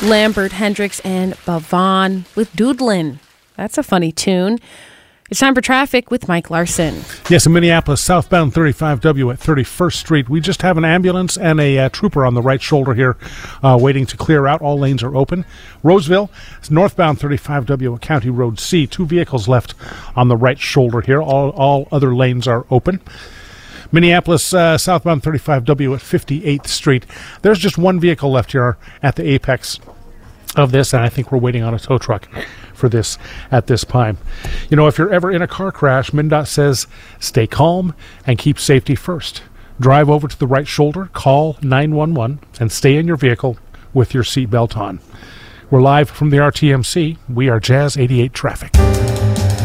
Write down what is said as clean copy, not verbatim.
Lambert, Hendricks, and Bavon with Doodlin'. That's a funny tune. It's time for traffic with Mike Larson. Yes, in Minneapolis, southbound 35W at 31st Street. We just have an ambulance and a trooper on the right shoulder here waiting to clear out. All lanes are open. Roseville, northbound 35W at County Road C. 2 vehicles left on the right shoulder here. All other lanes are open. Minneapolis, southbound 35W at 58th Street. There's just one vehicle left here at the apex of this, and I think we're waiting on a tow truck for this at this time. You know, if you're ever in a car crash, MnDOT says stay calm and keep safety first. Drive over to the right shoulder, call 911, and stay in your vehicle with your seatbelt on. We're live from the RTMC. We are Jazz 88 Traffic.